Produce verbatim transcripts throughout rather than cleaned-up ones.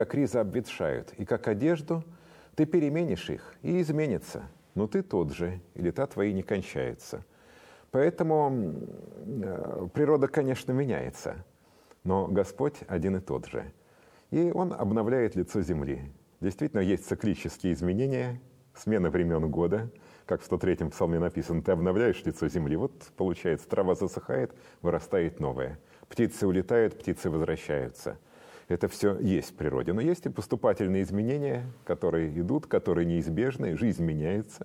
Как ризы обветшают, и как одежду ты переменишь их, и изменится. Но ты тот же, и лета твои не кончаются. Поэтому природа, конечно, меняется, но Господь один и тот же. И Он обновляет лицо земли. Действительно, есть циклические изменения, смена времен года. Как в сто третьем псалме написано, ты обновляешь лицо земли. Вот получается, трава засыхает, вырастает новая. Птицы улетают, птицы возвращаются. Это все есть в природе. Но есть и поступательные изменения, которые идут, которые неизбежны, жизнь меняется.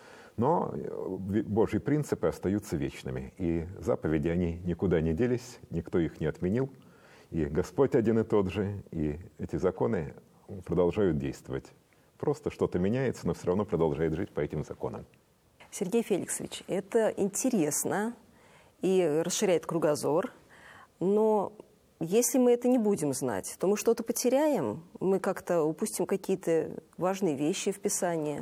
Но Божьи принципы остаются вечными. И заповеди, они никуда не делись, никто их не отменил. И Господь один и тот же, и эти законы продолжают действовать. Просто что-то меняется, но все равно продолжает жить по этим законам. Сергей Феликсович, это интересно и расширяет кругозор, но если мы это не будем знать, то мы что-то потеряем, мы как-то упустим какие-то важные вещи в Писании.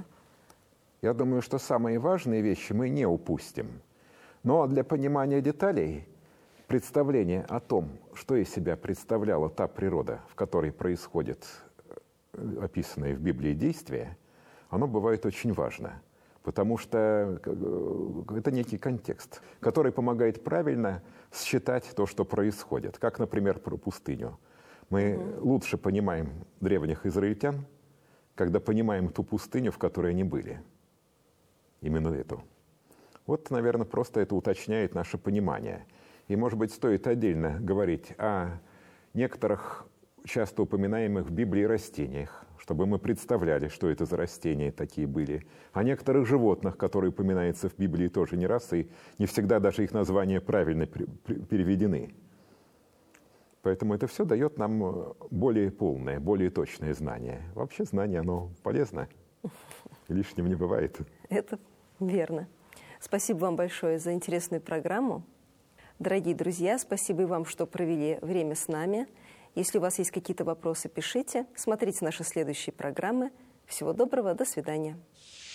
Я думаю, что самые важные вещи мы не упустим. Но для понимания деталей, представление о том, что из себя представляла та природа, в которой происходит описанные в Библии действия, оно бывает очень важно. Потому что это некий контекст, который помогает правильно считать то, что происходит. Как, например, про пустыню. Мы угу. лучше понимаем древних израильтян, когда понимаем ту пустыню, в которой они были. Именно эту. Вот, наверное, просто это уточняет наше понимание. И, может быть, стоит отдельно говорить о некоторых часто упоминаемых в Библии растениях, чтобы мы представляли, что это за растения такие были. О некоторых животных, которые упоминаются в Библии тоже не раз, и не всегда даже их названия правильно переведены. Поэтому это все дает нам более полное, более точное знание. Вообще знание, оно полезно, лишним не бывает. Это верно. Спасибо вам большое за интересную программу. Дорогие друзья, спасибо и вам, что провели время с нами. Если у вас есть какие-то вопросы, пишите. Смотрите наши следующие программы. Всего доброго, до свидания.